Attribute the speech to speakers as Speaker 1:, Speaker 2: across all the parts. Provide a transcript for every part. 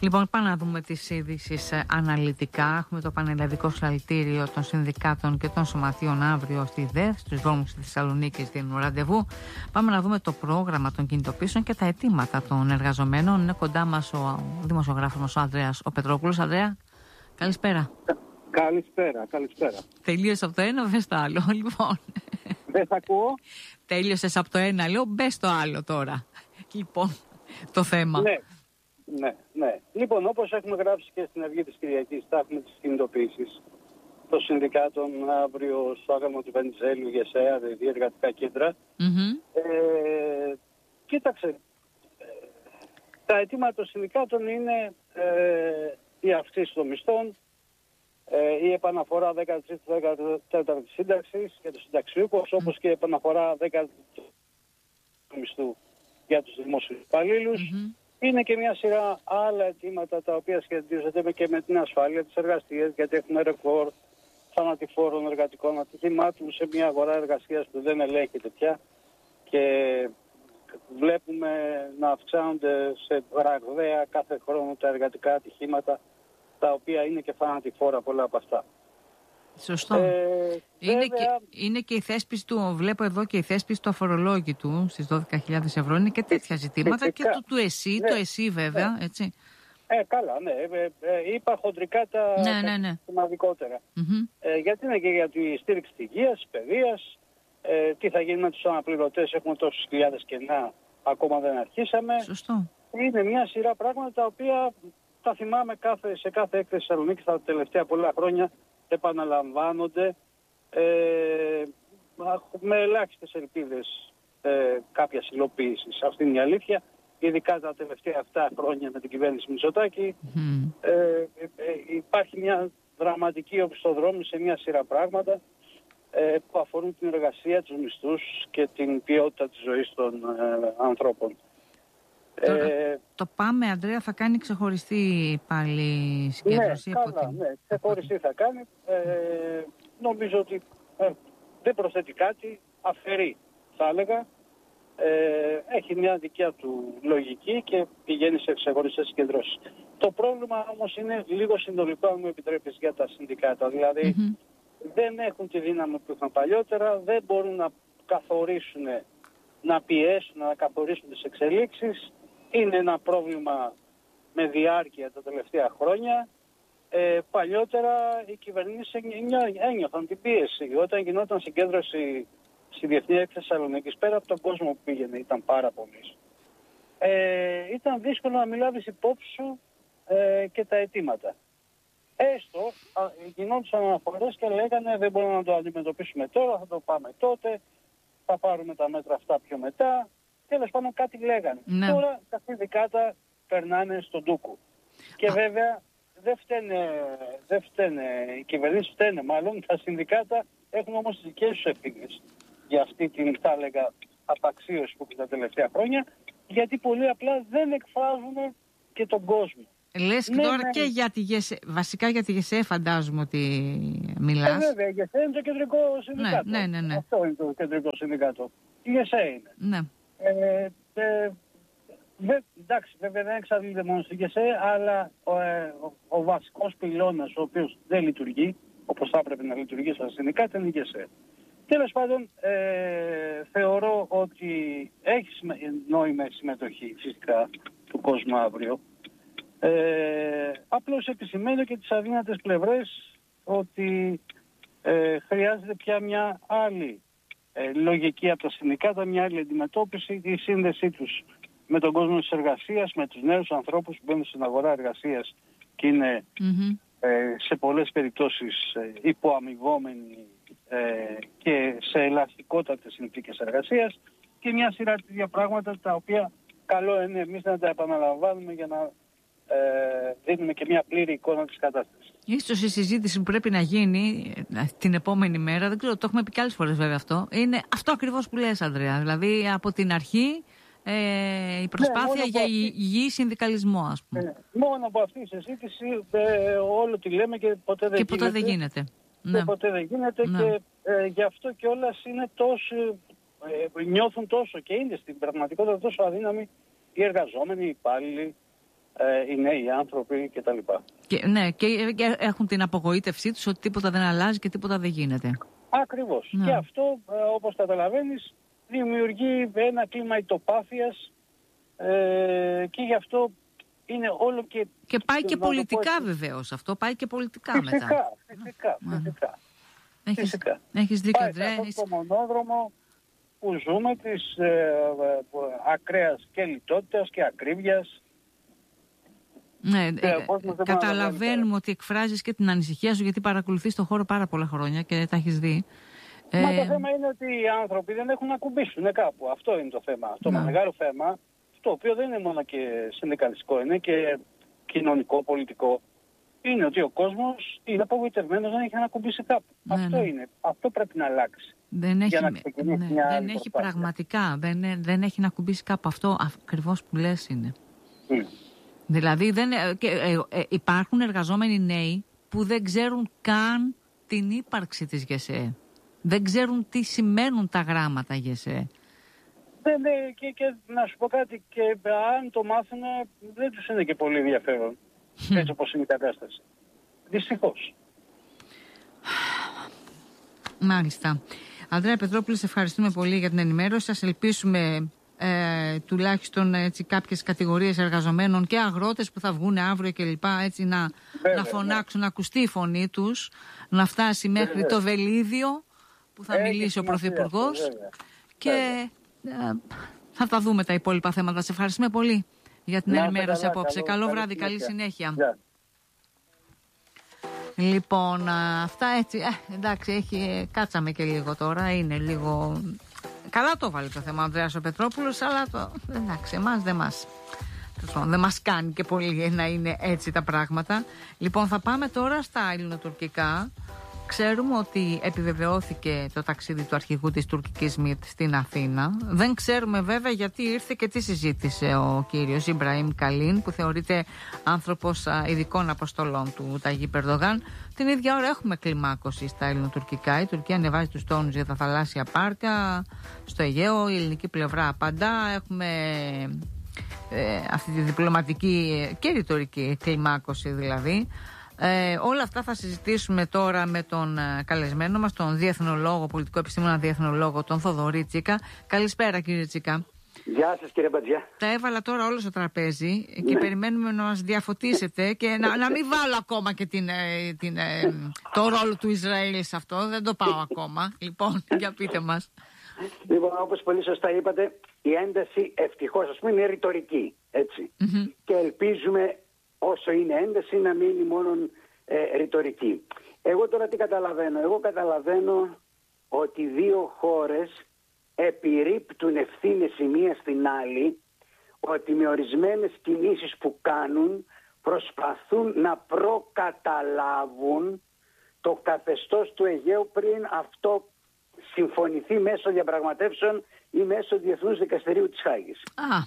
Speaker 1: Λοιπόν, πάμε να δούμε τις ειδήσεις αναλυτικά. Έχουμε το πανελλαδικό συλλαλητήριο των συνδικάτων και των σωματείων αύριο στη ΔΕΘ, στους δρόμους της Θεσσαλονίκης, δίνουν ραντεβού. Πάμε να δούμε το πρόγραμμα των κινητοποίησεων και τα αιτήματα των εργαζομένων. Είναι κοντά μας ο δημοσιογράφος μας, ο Ανδρέας ο Πετρόπουλος. Ανδρέα, καλησπέρα.
Speaker 2: Καλησπέρα.
Speaker 1: Τελείωσε από το ένα, μπες το άλλο. Λοιπόν.
Speaker 2: Δεν θα ακούω.
Speaker 1: Τέλειωσες από το ένα, λέω, μπες το άλλο τώρα. Λοιπόν, το θέμα.
Speaker 2: Ναι. Λοιπόν, όπως έχουμε γράψει και στην Αυγή της Κυριακής, θα έχουμε τις κινητοποιήσεις των συνδικάτων αύριο στο άγαλμα του Βενιζέλου, ΓΕΣΕΑ, διεργατικά κέντρα. Κοίταξε, τα αιτήματα των συνδικάτων είναι η αυξήση των μισθών, η επαναφορά 13ης-14ης σύνταξης για τους συνταξιούχους, όπως και η επαναφορά 10ης του μισθού για τους δημόσιους υπαλλήλους. Είναι και μια σειρά άλλα αιτήματα τα οποία σχετίζονται και με την ασφάλεια της εργασίας, γιατί έχουμε ρεκόρ θανατηφόρων εργατικών ατυχημάτων σε μια αγορά εργασίας που δεν ελέγχεται πια και βλέπουμε να αυξάνονται σε ραγδαία κάθε χρόνο τα εργατικά ατυχήματα, τα οποία είναι και θανατηφόρα πολλά από αυτά.
Speaker 1: Σωστό. Είναι και η θέσπιση του, βλέπω εδώ και η θέσπιση του αφορολόγητου στις 12.000 ευρώ, είναι και τέτοια ζητήματα και του ΕΣΥ, το ΕΣΥ βέβαια, έτσι.
Speaker 2: Καλά, ναι. Είπα χοντρικά τα σημαντικότερα. Γιατί είναι και για τη στήριξη της υγείας, της παιδείας, τι θα γίνει με τους αναπληρωτές, έχουμε τόσες χιλιάδες κενά, ακόμα δεν αρχίσαμε.
Speaker 1: Σωστό.
Speaker 2: Είναι μια σειρά πράγματα τα οποία τα θυμάμαι σε κάθε έκθεση Θεσσαλονίκης τα τελευταία πολλά χρόνια, επαναλαμβάνονται με ελάχιστες ελπίδες κάποιας υλοποίησης. Αυτή είναι η αλήθεια. Ειδικά τα τελευταία 7 χρόνια με την κυβέρνηση Μητσοτάκη υπάρχει μια δραματική οπισθοδρόμηση σε μια σειρά πράγματα που αφορούν την εργασία, τους μισθούς και την ποιότητα της ζωής των ανθρώπων.
Speaker 1: Τώρα, το ΠΑΜΕ, Ανδρέα, θα κάνει ξεχωριστή πάλι συγκέντρωση.
Speaker 2: Ναι, ξεχωριστή θα κάνει. Νομίζω ότι δεν προσθέτει κάτι, αφαιρεί θα έλεγα. Έχει μια δικιά του λογική και πηγαίνει σε ξεχωριστές συγκεντρώσεις. Το πρόβλημα όμως είναι λίγο συνολικό, αν μου επιτρέπεις, για τα συνδικάτα. Δηλαδή δεν έχουν τη δύναμη που είχαν παλιότερα, δεν μπορούν να καθορίσουν, να πιέσουν, να καθορίσουν τις εξελίξεις. Είναι ένα πρόβλημα με διάρκεια τα τελευταία χρόνια. Παλιότερα οι κυβερνήσεις ένιωθαν την πίεση. Όταν γινόταν συγκέντρωση στη Διεθνή Έκθεση Θεσσαλονίκης, πέρα από τον κόσμο που πήγαινε, ήταν πάρα πολλοί. Ήταν δύσκολο να μιλάβεις υπόψη σου και τα αιτήματα. Έστω γινόντουσαν αναφορές και λέγανε δεν μπορούμε να το αντιμετωπίσουμε τώρα, θα το πάμε τότε, θα πάρουμε τα μέτρα αυτά πιο μετά. Τέλος πάντων κάτι λέγανε.
Speaker 1: Ναι.
Speaker 2: Τώρα τα συνδικάτα περνάνε στον ντούκου. Και βέβαια δεν φταίνε οι κυβερνήσεις, φταίνε μάλλον. Τα συνδικάτα έχουν όμως τις δικές τους ευθύνες για αυτή την, θα έλεγα, απαξίωση που τα τελευταία χρόνια, γιατί πολύ απλά δεν εκφράζουν και τον κόσμο.
Speaker 1: Λες και τώρα και για τη ΓΕΣΕ, βασικά για τη ΓΕΣΕ φαντάζομαι ότι μιλάς.
Speaker 2: Βέβαια, η ΓΕΣΕ είναι το κεντρικό συνδικάτο.
Speaker 1: Ναι.
Speaker 2: Αυτό είναι το κεντρικό συνδικάτο. Η ΓΕΣΕ είναι.
Speaker 1: Ναι.
Speaker 2: Εντάξει, βέβαια δεν εξαρτάται μόνο στη ΓΕΣΕ, αλλά ο βασικός πυλώνας, ο οποίος δεν λειτουργεί, όπως θα έπρεπε να λειτουργεί στα συνδικάτα, είναι η ΓΕΣΕ. Τέλος πάντων, θεωρώ ότι έχει νόημα η συμμετοχή φυσικά του κόσμου αύριο. Απλώς επισημαίνω και τις αδύνατες πλευρές ότι χρειάζεται πια μια άλλη λογική από τα συνδικάτα, μια άλλη αντιμετώπιση, η σύνδεσή τους με τον κόσμο της εργασίας, με τους νέους ανθρώπους που μπαίνουν στην αγορά εργασίας και είναι σε πολλές περιπτώσεις υποαμοιβόμενοι και σε ελαστικότατες συνθήκες εργασίας και μια σειρά τέτοια πράγματα τα οποία καλό είναι εμείς να τα επαναλαμβάνουμε για να δίνουμε και μια πλήρη εικόνα της κατάστασης.
Speaker 1: Ίσως η συζήτηση που πρέπει να γίνει την επόμενη μέρα, δεν ξέρω, το έχουμε πει και άλλες φορές βέβαια αυτό, είναι αυτό ακριβώς που λες, Ανδρέα. Δηλαδή από την αρχή η προσπάθεια για υγιή συνδικαλισμό, ας πούμε.
Speaker 2: Μόνο από αυτή η συζήτηση όλο τι λέμε και ποτέ δεν γίνεται.
Speaker 1: Και ποτέ δεν γίνεται.
Speaker 2: Και ποτέ δεν γίνεται και γι' αυτό κιόλας είναι τόσο, νιώθουν τόσο και είναι στην πραγματικότητα τόσο αδύναμοι οι εργαζόμενοι, οι υπάλληλοι, οι νέοι άνθρωποι κτλ.
Speaker 1: Ναι, και έχουν την απογοήτευσή τους ότι τίποτα δεν αλλάζει και τίποτα δεν γίνεται.
Speaker 2: Ακριβώς. Ναι. Και αυτό, όπως καταλαβαίνεις, δημιουργεί ένα κλίμα ητοπάθειας και γι' αυτό είναι όλο και...
Speaker 1: Και πάει και πολιτικά βεβαίως. Αυτό πάει και πολιτικά μετά.
Speaker 2: Φυσικά.
Speaker 1: Έχεις δίκιο,
Speaker 2: Αντρέα. Πάει σε αυτό το μονόδρομο που ζούμε της ακραίας και λιτότητας και ακρίβειας.
Speaker 1: Ναι, καταλαβαίνουμε ότι εκφράζεις και την ανησυχία σου, γιατί παρακολουθείς τον χώρο πάρα πολλά χρόνια και τα έχεις δει.
Speaker 2: Μα το θέμα είναι ότι οι άνθρωποι δεν έχουν να κουμπίσουν κάπου. Αυτό είναι το θέμα. Αυτό το μεγάλο θέμα, το οποίο δεν είναι μόνο και συνδικαλιστικό, είναι και κοινωνικό, πολιτικό. Είναι ότι ο κόσμος είναι απογοητευμένος, δεν έχει να κουμπίσει κάπου. Αυτό είναι. Αυτό πρέπει να αλλάξει.
Speaker 1: Δεν έχει πραγματικά. Δεν έχει να κουμπίσει κάπου. Αυτό ακριβώς που λες είναι. Δηλαδή υπάρχουν εργαζόμενοι νέοι που δεν ξέρουν καν την ύπαρξη της ΓΕΣΕ. Δεν ξέρουν τι σημαίνουν τα γράμματα ΓΕΣΕ.
Speaker 2: Και να σου πω κάτι, και αν το μάθουν δεν τους είναι και πολύ ενδιαφέρον. Έτσι όπως είναι η κατάσταση. Δυστυχώς.
Speaker 1: Μάλιστα. Ανδρέα Πετρόπουλε, σε ευχαριστούμε πολύ για την ενημέρωση. Σας ελπίσουμε τουλάχιστον έτσι, κάποιες κατηγορίες εργαζομένων και αγρότες που θα βγουν αύριο και λοιπά, έτσι, να φωνάξουν, να ακουστεί η φωνή τους, να φτάσει μέχρι το Βελίδιο που θα μιλήσει ο Πρωθυπουργός και θα τα δούμε τα υπόλοιπα θέματα. Σε ευχαριστούμε πολύ για την ενημέρωση απόψε. Καλό βράδυ, καλή συνέχεια. Λοιπόν, αυτά έτσι, εντάξει, κάτσαμε και λίγο τώρα, είναι λίγο... Καλά το βάλει το θέμα ο Ανδρέας ο Πετρόπουλος, αλλά εντάξει, εμάς δεν μας κάνει και πολύ να είναι έτσι τα πράγματα. Λοιπόν, θα πάμε τώρα στα ελληνοτουρκικά. Ξέρουμε ότι επιβεβαιώθηκε το ταξίδι του αρχηγού της τουρκικής ΜΙΤ στην Αθήνα. Δεν ξέρουμε βέβαια γιατί ήρθε και τι συζήτησε ο κύριος Ιμπραήμ Καλίν, που θεωρείται άνθρωπος ειδικών αποστολών του Ταγίπ Ερντογάν. Την ίδια ώρα έχουμε κλιμάκωση στα ελληνοτουρκικά. Η Τουρκία ανεβάζει τους τόνους για τα θαλάσσια πάρκα στο Αιγαίο. Η ελληνική πλευρά απαντά. Έχουμε αυτή τη διπλωματική και ρητορική κλιμάκωση δηλαδή. Όλα αυτά θα συζητήσουμε τώρα με τον καλεσμένο μας, τον διεθνολόγο, πολιτικό επιστήμονα διεθνολόγο, τον Θοδωρή Τσίκα. Καλησπέρα, κύριε Τσίκα.
Speaker 3: Γεια σας, κύριε Μπατζιά.
Speaker 1: Τα έβαλα τώρα όλο στο τραπέζι και περιμένουμε να μας διαφωτίσετε και να μην βάλω ακόμα και το ρόλο του Ισραήλ σε αυτό. Δεν το πάω ακόμα. Λοιπόν, για πείτε μας.
Speaker 3: Λοιπόν, όπως πολύ σωστά είπατε, η ένταση ευτυχώς, ας πούμε, είναι ρητορική, έτσι. Και ελπίζουμε όσο είναι ένταση να μείνει μόνο ρητορική. Εγώ τώρα τι καταλαβαίνω? Εγώ καταλαβαίνω ότι δύο χώρες επιρρύπτουν ευθύνες η μία στην άλλη, ότι με ορισμένες κινήσεις που κάνουν προσπαθούν να προκαταλάβουν το καθεστώς του Αιγαίου πριν αυτό συμφωνηθεί μέσω διαπραγματεύσεων ή μέσω Διεθνούς Δικαστηρίου της Χάγης.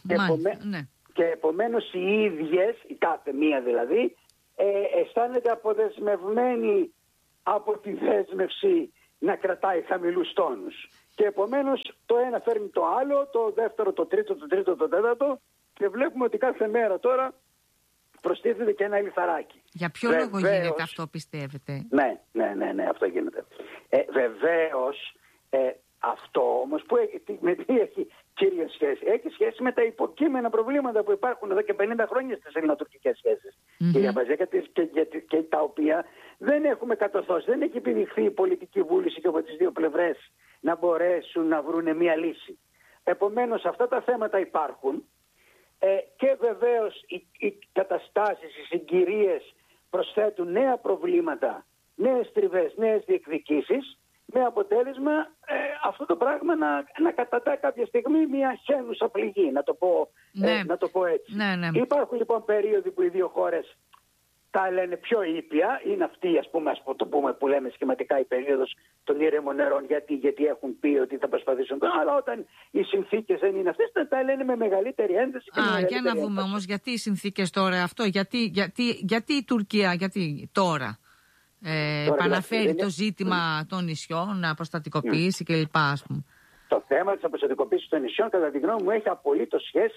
Speaker 3: Και επομένως οι ίδιες, η κάθε μία δηλαδή, αισθάνεται αποδεσμευμένη από τη δέσμευση να κρατάει χαμηλούς τόνους. Και επομένως το ένα φέρνει το άλλο, το δεύτερο, το τρίτο, το τρίτο, το τέταρτο, και βλέπουμε ότι κάθε μέρα τώρα προστίθεται και ένα λιθαράκι.
Speaker 1: Για ποιο λόγο γίνεται αυτό, πιστεύετε?
Speaker 3: Ναι, αυτό γίνεται. Βεβαίως, αυτό όμως με τι έχει κυρίως σχέση? Έχει σχέση με τα υποκείμενα προβλήματα που υπάρχουν εδώ και 50 χρόνια στις ελληνοτουρκικές σχέσεις. Κυρία Μπαζέκα, και τα οποία δεν έχουμε κατορθώσει. Δεν έχει επιδειχθεί η πολιτική βούληση και από τις δύο πλευρές να μπορέσουν να βρουν μια λύση. Επομένως αυτά τα θέματα υπάρχουν και βεβαίως οι καταστάσεις, οι συγκυρίες προσθέτουν νέα προβλήματα, νέες τριβές, νέες διεκδικήσεις, με αποτέλεσμα αυτό το πράγμα να κατατά κάποια στιγμή μια χένουσα πληγή, να το πω έτσι. Υπάρχουν λοιπόν περίοδοι που οι δύο χώρες τα λένε πιο ήπια, είναι αυτή, ας πούμε, που λέμε σχηματικά η περίοδος των ήρεμων νερών, γιατί έχουν πει ότι θα προσπαθήσουν, αλλά όταν οι συνθήκες δεν είναι αυτές, τα λένε με μεγαλύτερη ένταση.
Speaker 1: Για να δούμε όμως γιατί οι συνθήκες τώρα αυτό, γιατί η Τουρκία, γιατί τώρα επαναφέρει το ζήτημα των νησιών, να αποστατικοποιήσει κλπ.
Speaker 3: Το θέμα της αποστατικοποίησης των νησιών, κατά τη γνώμη μου, έχει απολύτως σχέση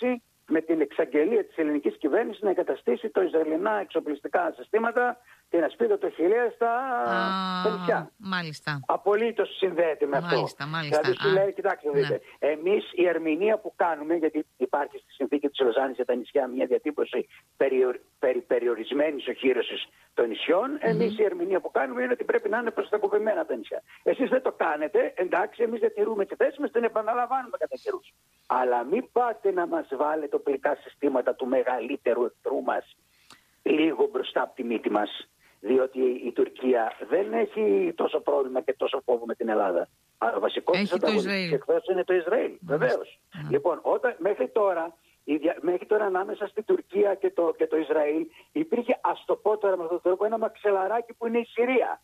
Speaker 3: με την εξαγγελία της ελληνικής κυβέρνησης να εγκαταστήσει τα Ισραηλινά εξοπλιστικά συστήματα, την ασπίδα του Χιλέα στα νησιά.
Speaker 1: Μάλιστα.
Speaker 3: Απολύτως συνδέεται με αυτό.
Speaker 1: Μάλιστα.
Speaker 3: Δηλαδή σου λέει, κοιτάξτε, δείτε, εμείς η ερμηνεία που κάνουμε, γιατί υπάρχει στη συνθήκη της Λοζάνης για τα νησιά μια διατύπωση περί περιορισμένης οχύρωσης των νησιών, εμείς η ερμηνεία που κάνουμε είναι ότι πρέπει να είναι προστατευμένα τα νησιά. Εσείς δεν το κάνετε, εντάξει, εμείς δεν τηρούμε τη θέση μας, την επαναλαμβάνουμε κατά καιρούς. Αλλά μην πάτε να μας βάλετε οπλικά συστήματα του μεγαλύτερου εχθρού μας λίγο μπροστά από τη μύτη μας. Διότι η Τουρκία δεν έχει τόσο πρόβλημα και τόσο φόβο με την Ελλάδα. Αλλά ο βασικός της ανταγωνιστής εχθρός είναι το Ισραήλ. Βεβαίως. Λοιπόν, μέχρι τώρα ανάμεσα στην Τουρκία και το Ισραήλ υπήρχε, ας το πω τώρα με αυτόν τον τρόπο, ένα μαξελαράκι που είναι η Συρία.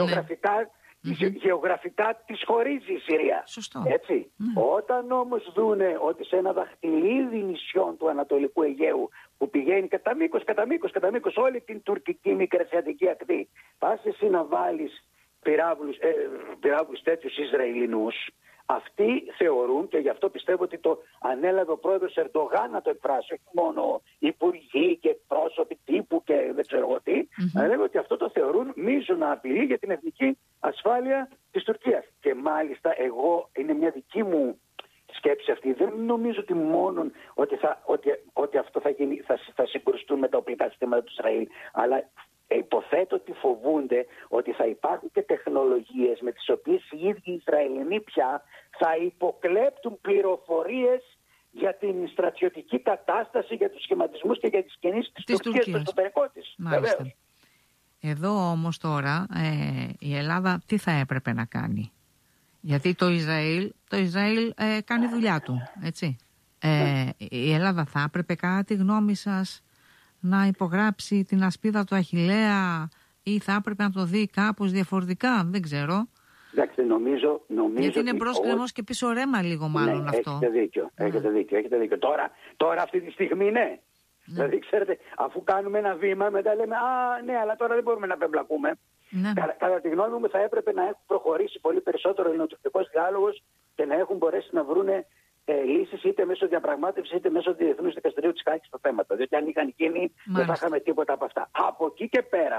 Speaker 3: Γεωγραφικά της χωρίζει η Συρία.
Speaker 1: Σωστό.
Speaker 3: Έτσι. Όταν όμως δούνε ότι σε ένα δαχτυλίδι νησιών του Ανατολικού Αιγαίου που πηγαίνει κατά μήκος όλη την τουρκική μικρασιατική ακτή, πας εσύ να βάλεις πυράβλους τέτοιους Ισραηλινούς, αυτοί θεωρούν, και γι' αυτό πιστεύω ότι το ανέλαβε ο πρόεδρος Ερντογάν να το εκφράσει, όχι μόνο υπουργοί και πρόσωποι τύπου και δεν ξέρω εγώ τι, ανέλαβε ότι αυτό το θεωρούν μείζωνα απειλή για την εθνική ασφάλεια της Τουρκίας. Και μάλιστα είναι μια δική μου σκέψη αυτή. Δεν νομίζω ότι μόνο ότι αυτό θα συγκρουστούν με τα οπλικά συστήματα του Ισραήλ, αλλά υποθέτω ότι φοβούνται ότι θα υπάρχουν και τεχνολογίες με τις οποίες οι ίδιοι οι Ισραηλινοί πια θα υποκλέπτουν πληροφορίες για την στρατιωτική κατάσταση, για τους σχηματισμούς και για τις κινήσεις της Τουρκίας στο εσωτερικό της. Βεβαίως.
Speaker 1: Εδώ όμως τώρα η Ελλάδα τι θα έπρεπε να κάνει? Γιατί το Ισραήλ κάνει δουλειά του, έτσι. Η Ελλάδα θα έπρεπε, κατά τη γνώμη σας, να υπογράψει την ασπίδα του Αχιλλέα ή θα έπρεπε να το δει κάπως διαφορετικά? Δεν ξέρω.
Speaker 3: Εντάξει, νομίζω
Speaker 1: γιατί είναι μπρος κρεμός και πίσω ρέμα λίγο μάλλον αυτό.
Speaker 3: Έχετε δίκιο. Τώρα αυτή τη στιγμή ναι. Δηλαδή ξέρετε, αφού κάνουμε ένα βήμα μετά λέμε ναι, αλλά τώρα δεν μπορούμε να πεμπλακούμε. Κατά τη γνώμη μου θα έπρεπε να έχουν προχωρήσει πολύ περισσότερο ο ελληνοτουρκικός διάλογος και να έχουν μπορέσει να βρούνε λύσεις είτε μέσω διαπραγμάτευσης είτε μέσω Διεθνούς Δικαστηρίου της Χάγης στο θέμα. Διότι αν είχαν γίνει δεν θα είχαμε τίποτα από αυτά. Από εκεί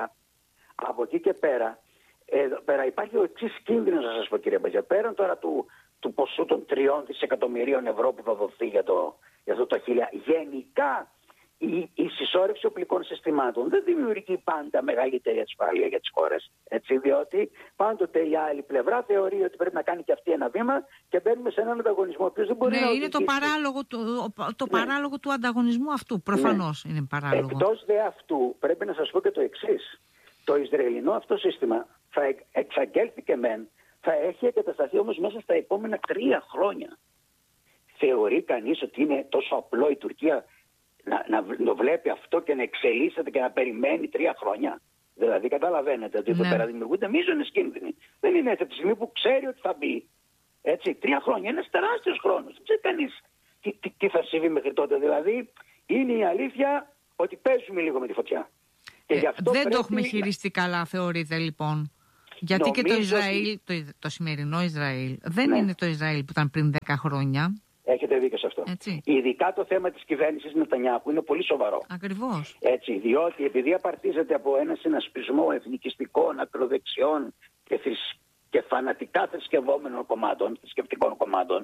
Speaker 3: και πέρα υπάρχει ο εξής κίνδυνος, να σας πω, κύριε Μπαζιά. Πέραν τώρα του ποσού των 3 δισεκατομμυρίων ευρώ που θα δοθεί για αυτό το Αχιλλέα, γενικά η συσσόρευση οπλικών συστημάτων δεν δημιουργεί πάντα μεγαλύτερη ασφάλεια για τις χώρες. Έτσι, διότι πάντοτε η άλλη πλευρά θεωρεί ότι πρέπει να κάνει και αυτή ένα βήμα και μπαίνουμε σε έναν ανταγωνισμό ο οποίος δεν μπορεί να οδηγήσει.
Speaker 1: Είναι το παράλογο του ανταγωνισμού αυτού. Προφανώς είναι παράλογο.
Speaker 3: Εκτός δε αυτού, πρέπει να σας πω και το εξής. Το Ισραηλινό αυτό σύστημα θα εξαγγέλθηκε μεν, θα έχει εγκατασταθεί όμως μέσα στα επόμενα 3 χρόνια. Θεωρεί κανείς ότι είναι τόσο απλό η Τουρκία να το βλέπει αυτό και να εξελίσσεται και να περιμένει 3 χρόνια? Δηλαδή καταλαβαίνετε ότι εδώ πέρα δημιουργούνται μείζονες κίνδυνοι. Δεν είναι έτσι από τη στιγμή που ξέρει ότι θα μπει. Έτσι, 3 χρόνια είναι ένας τεράστιος χρόνος. Δεν ξέρει κανείς τι θα συμβεί μέχρι τότε. Δηλαδή είναι η αλήθεια ότι παίζουμε λίγο με τη φωτιά. Και γι' αυτό
Speaker 1: δεν το έχουμε χειριστεί καλά, θεωρείτε λοιπόν? Γιατί και το Ισραήλ, το σημερινό Ισραήλ δεν είναι το Ισραήλ που ήταν πριν 10 χρόνια.
Speaker 3: Έχετε δίκιο σε αυτό.
Speaker 1: Έτσι.
Speaker 3: Ειδικά το θέμα της κυβέρνησης Νετανιάχου είναι πολύ σοβαρό.
Speaker 1: Ακριβώς.
Speaker 3: Έτσι, διότι επειδή απαρτίζεται από ένα συνασπισμό εθνικιστικών, ακροδεξιών και φανατικά θρησκευτικών κομμάτων,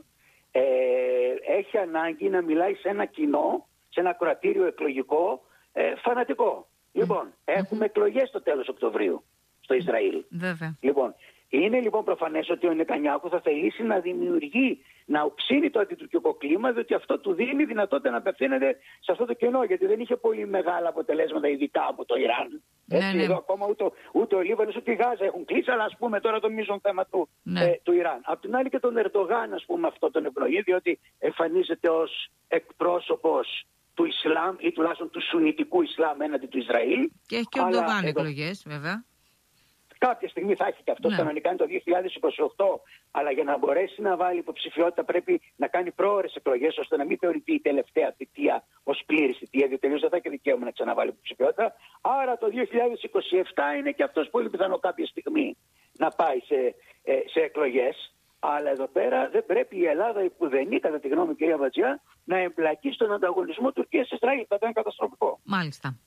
Speaker 3: έχει ανάγκη να μιλάει σε ένα κοινό, σε ένα ακροατήριο εκλογικό φανατικό. Λοιπόν, έχουμε εκλογές στο τέλος Οκτωβρίου στο Ισραήλ.
Speaker 1: Βέβαια.
Speaker 3: Λοιπόν, είναι λοιπόν προφανές ότι ο Νετανιάχου θα θελήσει να οξύνει το αντιτουρκικό κλίμα, διότι αυτό του δίνει δυνατότητα να απευθύνεται σε αυτό το κενό, γιατί δεν είχε πολύ μεγάλα αποτελέσματα, ειδικά από το Ιράν. Έτσι, εδώ ακόμα ούτε ο Λίβανος ούτε η Γάζα έχουν κλείσει, αλλά ας πούμε τώρα το μείζον θέμα του Ιράν. Απ' την άλλη και τον Ερντογάν, ας πούμε, αυτό τον ευνοεί, διότι εμφανίζεται ως εκπρόσωπος του Ισλάμ ή τουλάχιστον του Σουνιτικού Ισλάμ έναντι του Ισραήλ.
Speaker 1: Και έχει και ο Ερντογάν εκλογές, βέβαια.
Speaker 3: Κάποια στιγμή θα έχει και αυτό, κανονικά είναι το 2028, αλλά για να μπορέσει να βάλει υποψηφιότητα πρέπει να κάνει πρόωρες εκλογές, ώστε να μην θεωρηθεί η τελευταία θητεία ως πλήρη θητεία, διότι τελείως δεν θα έχει δικαίωμα να ξαναβάλει υποψηφιότητα. Άρα το 2027 είναι και αυτός πολύ πιθανό κάποια στιγμή να πάει σε εκλογές. Αλλά εδώ πέρα δεν πρέπει η Ελλάδα, η πουδενή, κατά τη γνώμη κυρία Βατζιά, να εμπλακεί στον ανταγωνισμό Τουρκίας-Ισραήλ. Θα ήταν καταστροφικό.
Speaker 1: Μάλιστα.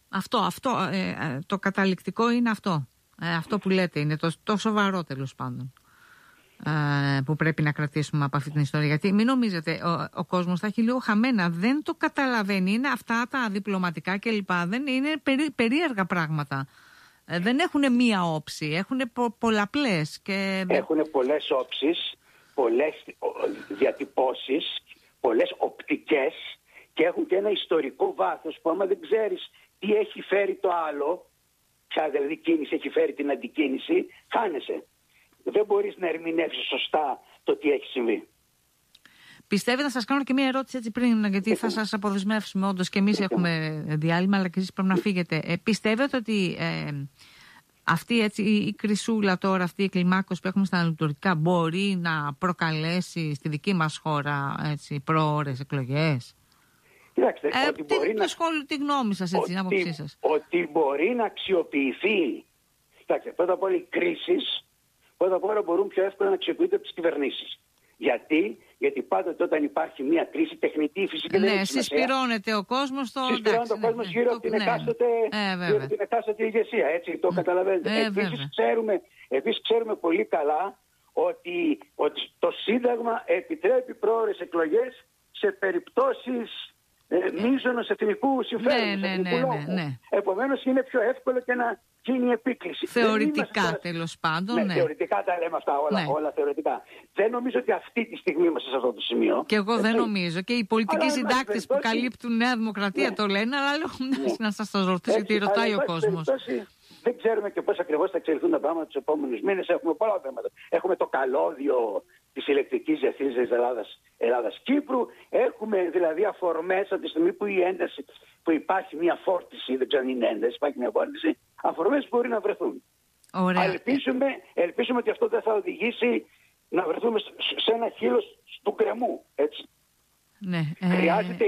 Speaker 1: Το καταληκτικό είναι αυτό. Αυτό που λέτε είναι το σοβαρό, τέλος πάντων, που πρέπει να κρατήσουμε από αυτή την ιστορία. Γιατί μην νομίζετε, ο κόσμος θα έχει λίγο χαμένα. Δεν το καταλαβαίνει. Είναι αυτά τα διπλωματικά κλπ. Δεν είναι περίεργα πράγματα. Δεν έχουν μία όψη. Έχουν πολλαπλές.
Speaker 3: Έχουν πολλές όψεις, πολλές διατυπώσεις, πολλές οπτικές και έχουν και ένα ιστορικό βάθος που άμα δεν ξέρεις τι έχει φέρει το άλλο, ποια δηλαδή κίνηση έχει φέρει την αντικίνηση, χάνεσαι. Δεν μπορείς να ερμηνεύσεις σωστά το τι έχει συμβεί.
Speaker 1: Πιστεύετε, να σας κάνω και μία ερώτηση έτσι πριν, γιατί θα σας αποδεσμεύσουμε όντως και εμείς έχουμε διάλειμμα, αλλά και εσείς πρέπει να φύγετε. Πιστεύετε ότι αυτή έτσι, η κρυσούλα τώρα, αυτή η κλιμάκωση που έχουμε στα ανατολικά μπορεί να προκαλέσει στη δική μας χώρα προώρες εκλογές?
Speaker 3: Κοιτάξτε, ότι μπορεί
Speaker 1: τη γνώμη σας, έτσι, την άποψή σας.
Speaker 3: Ότι μπορεί να αξιοποιηθεί. Κοιτάξτε, πρώτα απ' όλα οι κρίσεις μπορούν πιο εύκολα να αξιοποιούνται από τις κυβερνήσεις. Γιατί πάντοτε όταν υπάρχει μια κρίση τεχνητή, φυσική, δεν έχει σημασία.
Speaker 1: Συσπηρώνεται ο κόσμος
Speaker 3: Συσπηρώνεται ο κόσμος γύρω από την εκάστοτε ηγεσία. Έτσι, το καταλαβαίνετε. Επίσης ξέρουμε πολύ καλά ότι το Σύνταγμα επιτρέπει πρόωρες εκλογές σε περιπτώσεις μείζωνος εθνικού συμφέροντος. Επομένως είναι πιο εύκολο και να γίνει η επίκληση.
Speaker 1: Θεωρητικά τέλος πάντων.
Speaker 3: Ναι, θεωρητικά τα λέμε αυτά όλα θεωρητικά. Δεν νομίζω ότι αυτή τη στιγμή είμαστε σε αυτό το σημείο.
Speaker 1: Και εγώ δεν νομίζω. Και οι πολιτικοί συντάκτες που καλύπτουν Νέα Δημοκρατία το λένε, αλλά λέω να σας το ρωτήσω, γιατί ρωτάει ο κόσμος.
Speaker 3: Δεν ξέρουμε και πώς ακριβώς θα εξελιχθούν τα πράγματα τους επόμενους μήνες. Έχουμε πολλά θέματα. Έχουμε το καλώδιο της ηλεκτρικής διαχείρισης Ελλάδας-Κύπρου. Έχουμε δηλαδή αφορμές από τη στιγμή που υπάρχει μια φόρτιση, δεν ξέρω αν είναι ένταση, υπάρχει μια φόρτιση, αφορμές που μπορεί να βρεθούν. Ελπίζουμε ότι αυτό δεν θα οδηγήσει να βρεθούμε σε ένα χείλος του κρεμού. Έτσι.
Speaker 1: Ναι,
Speaker 3: χρειάζεται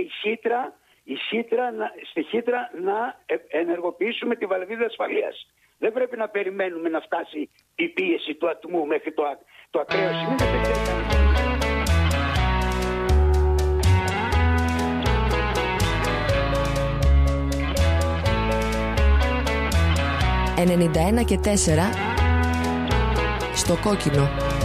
Speaker 3: στη Χήτρα να ενεργοποιήσουμε τη βαλβίδα ασφαλείας. Δεν πρέπει να περιμένουμε να φτάσει η πίεση του ατμού μέχρι το ακραίο σημείο.
Speaker 4: 91 και 4 στο κόκκινο.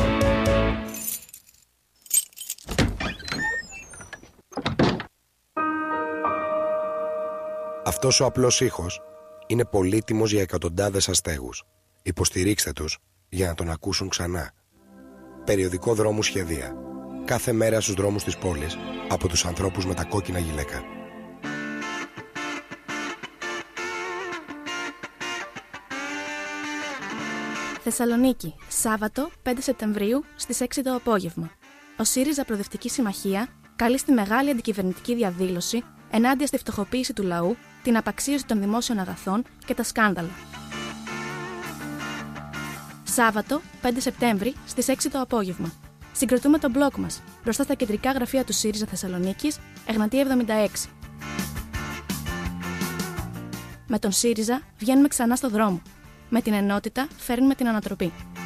Speaker 5: Αυτός ο απλός ήχος είναι πολύτιμος για εκατοντάδες αστέγους. Υποστηρίξτε τους για να τον ακούσουν ξανά. Περιοδικό δρόμου σχεδία. Κάθε μέρα στους δρόμους της πόλης από τους ανθρώπους με τα κόκκινα γυλαίκα.
Speaker 6: Θεσσαλονίκη, Σάββατο 5 Σεπτεμβρίου στις 6 το απόγευμα. Ο ΣΥΡΙΖΑ Προοδευτική Συμμαχία καλεί στη μεγάλη αντικυβερνητική διαδήλωση ενάντια στη φτωχοποίηση του λαού, την απαξίωση των δημόσιων αγαθών και τα σκάνδαλα. Σάββατο 5 Σεπτέμβρη στις 6 το απόγευμα. Συγκροτούμε τον μπλοκ μας μπροστά στα κεντρικά γραφεία του ΣΥΡΙΖΑ Θεσσαλονίκης, Εγνατία 76. Με τον ΣΥΡΙΖΑ βγαίνουμε ξανά στο δρόμο. Με την ενότητα φέρνουμε την ανατροπή.